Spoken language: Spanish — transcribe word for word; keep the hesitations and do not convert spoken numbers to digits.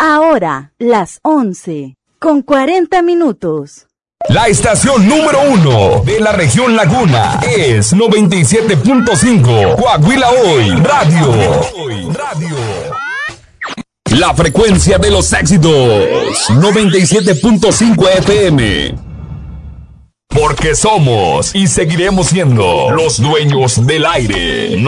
Ahora, las once, con cuarenta minutos. La estación número uno de la región Laguna es noventa y siete punto cinco Coahuila Hoy Radio. Radio. La frecuencia de los éxitos, noventa y siete punto cinco F M. Porque somos y seguiremos siendo los dueños del aire.